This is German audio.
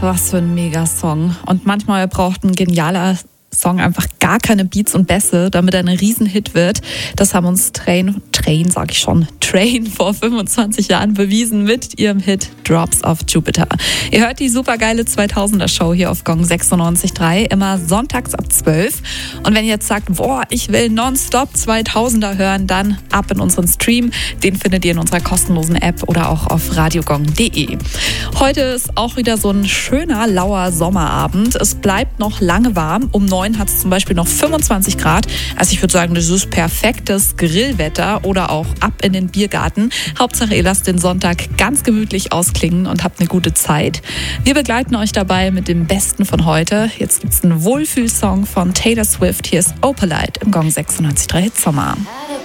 was für ein Megasong. Und manchmal braucht ein genialer Song einfach gar keine Beats und Bässe, damit er ein Riesenhit wird. Das haben uns Train vor 25 Jahren bewiesen mit ihrem Hit Drops of Jupiter. Ihr hört die supergeile 2000er Show hier auf Gong 96.3, immer sonntags ab 12. Und wenn ihr jetzt sagt, boah, ich will nonstop 2000er hören, dann ab in unseren Stream. Den findet ihr in unserer kostenlosen App oder auch auf radiogong.de. Heute ist auch wieder so ein schöner, lauer Sommerabend. Es bleibt noch lange warm. Um 9 hat es zum Beispiel noch 25 Grad. Also ich würde sagen, das ist perfektes Grillwetter oder auch ab in den Biergarten. Hauptsache, ihr lasst den Sonntag ganz gemütlich ausklingen und habt eine gute Zeit. Wir begleiten euch dabei mit dem Besten von heute. Jetzt gibt es einen Wohlfühlsong von Taylor Swift. Hier ist Opalite im Gong 96.3 Hit Sommer.